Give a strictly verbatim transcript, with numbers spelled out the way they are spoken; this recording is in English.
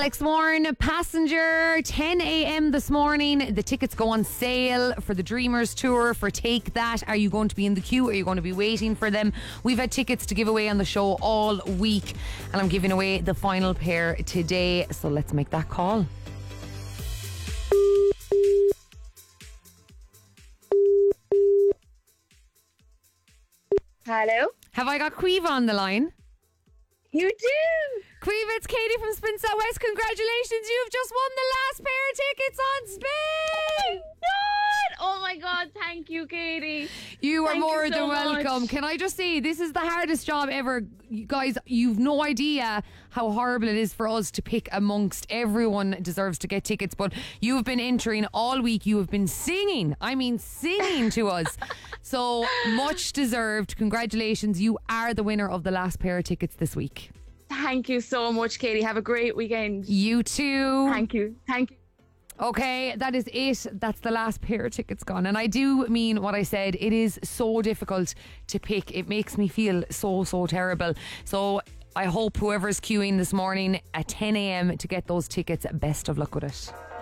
Alex Warren, Passenger, ten a.m. this morning. The tickets go on sale for the Dreamers Tour, for Take That. Are you going to be in the queue? Are you going to be waiting for them? We've had tickets to give away on the show all week, and I'm giving away the final pair today. So let's make that call. Hello? Have I got Quiva on the line? You do? Quiva, it's Katie from Spin Southwest. Congratulations, you've just won the last pair of tickets on Spin! God! Oh my God, thank you, Katie. You are Thank more you so than welcome. much. Can I just say, this is the hardest job ever. You guys, you've no idea how horrible it is for us to pick amongst everyone deserves to get tickets, but you've been entering all week. You have been singing. I mean, singing to us. So much deserved. Congratulations. You are the winner of the last pair of tickets this week. Thank you so much, Katie. Have a great weekend. You too. Thank you. Thank you. Okay, that is it. That's the last pair of tickets gone. And I do mean what I said. It is so difficult to pick. It makes me feel so, so terrible. So I hope whoever's queuing this morning at ten a.m. to get those tickets, best of luck with it.